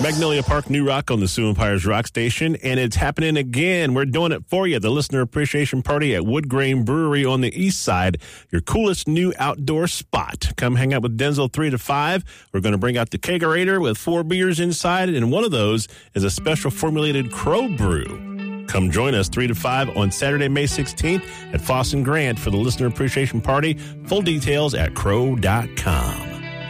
Magnolia Park, New Rock on the Sioux Empires Rock Station, and it's happening again. We're doing it for you. The Listener Appreciation Party at Wood Grain Brewery on the east side, your coolest new outdoor spot. Come hang out with Denzel 3 to 5. We're going to bring out the kegerator with 4 beers inside, and one of those is a special formulated Crow Brew. Come join us 3 to 5 on Saturday, May 16th at Foss and Grant for the Listener Appreciation Party. Full details at crow.com.